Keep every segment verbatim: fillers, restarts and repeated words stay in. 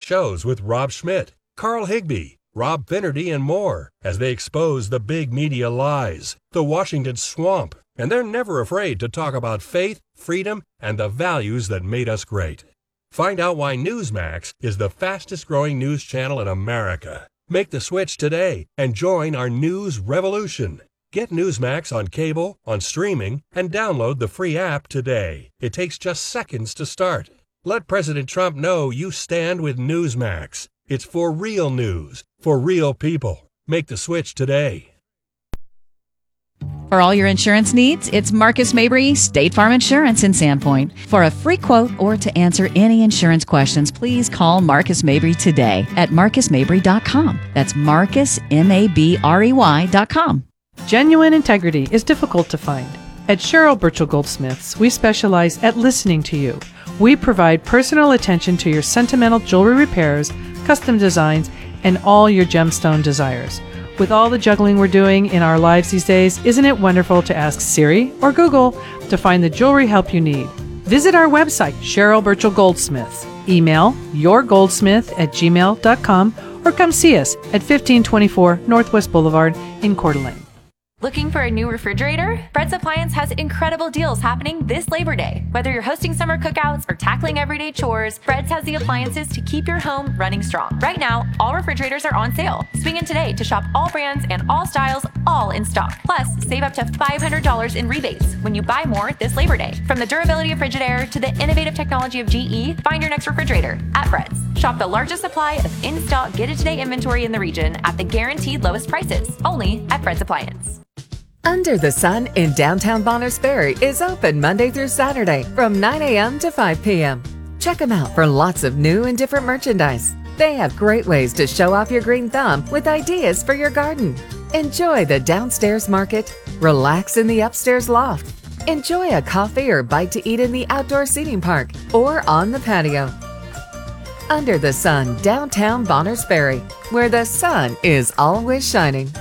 shows with Rob Schmidt, Carl Higbie, Rob Finnerty, and more as they expose the big media lies, the Washington swamp, and they're never afraid to talk about faith, freedom, and the values that made us great. Find out why Newsmax is the fastest growing news channel in America. Make the switch today and join our news revolution. Get Newsmax on cable, on streaming, and download the free app today. It takes just seconds to start. Let President Trump know you stand with Newsmax. It's for real news, for real people. Make the switch today. For all your insurance needs, it's Marcus Mabry, State Farm Insurance in Sandpoint. For a free quote or to answer any insurance questions, please call Marcus Mabry today at marcus mabry dot com. That's Marcus, M A B R E Y dot com. Genuine integrity is difficult to find. At Cheryl Burchell Goldsmiths, we specialize at listening to you. We provide personal attention to your sentimental jewelry repairs, custom designs, and all your gemstone desires. With all the juggling we're doing in our lives these days, isn't it wonderful to ask Siri or Google to find the jewelry help you need? Visit our website, Cheryl Burchell Goldsmiths. Email yourgoldsmith at gmail dot com or come see us at fifteen twenty-four Northwest Boulevard in Coeur d'Alene. Looking for a new refrigerator? Fred's Appliance has incredible deals happening this Labor Day. Whether you're hosting summer cookouts or tackling everyday chores, Fred's has the appliances to keep your home running strong. Right now, all refrigerators are on sale. Swing in today to shop all brands and all styles, all in stock. Plus, save up to five hundred dollars in rebates when you buy more this Labor Day. From the durability of Frigidaire to the innovative technology of G E, find your next refrigerator at Fred's. Shop the largest supply of in-stock get-it-today inventory in the region at the guaranteed lowest prices, only at Fred's Appliance. Under the Sun in downtown Bonners Ferry is open Monday through Saturday from nine a.m. to five p.m. Check them out for lots of new and different merchandise. They have great ways to show off your green thumb with ideas for your garden. Enjoy the downstairs market, relax in the upstairs loft, enjoy a coffee or bite to eat in the outdoor seating park or on the patio. Under the Sun, downtown Bonners Ferry, where the sun is always shining.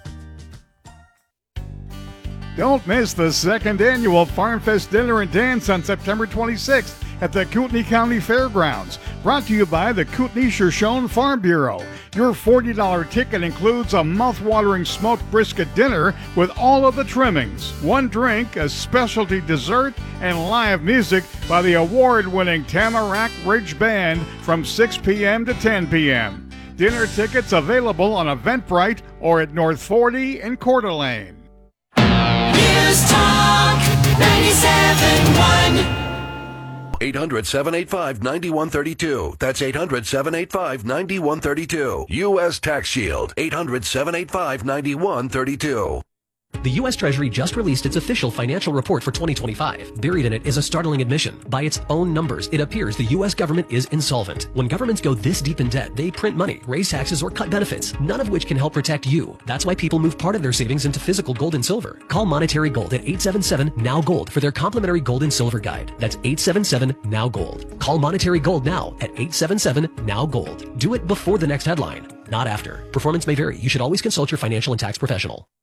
Don't miss the second annual Farm Fest Dinner and Dance on September twenty-sixth at the Kootenai County Fairgrounds. Brought to you by the Kootenai Shoshone Farm Bureau. Your forty dollars ticket includes a mouth-watering smoked brisket dinner with all of the trimmings, one drink, a specialty dessert, and live music by the award-winning Tamarack Ridge Band from six p.m. to ten p.m. Dinner tickets available on Eventbrite or at North forty in Coeur d'Alene. News Talk ninety-seven point one. eight hundred, seven eight five, nine one three two. That's eight hundred, seven eight five, nine one three two. U S Tax Shield. eight hundred, seven eight five, nine one three two. The U S Treasury just released its official financial report for twenty twenty-five. Buried in it is a startling admission. By its own numbers, it appears the U S government is insolvent. When governments go this deep in debt, they print money, raise taxes, or cut benefits, none of which can help protect you. That's why people move part of their savings into physical gold and silver. Call Monetary Gold at eight seven seven, N O W Gold for their complimentary gold and silver guide. That's eight seven seven, N O W Gold. Call Monetary Gold now at eight seven seven, N O W Gold. Do it before the next headline, not after. Performance may vary. You should always consult your financial and tax professional.